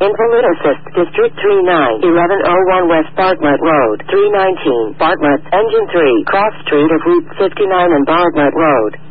Invalid Assist, District 39, 1101 West Bartlett Road, 319, Bartlett, Engine 3, Cross Street of Route 59 and Bartlett Road.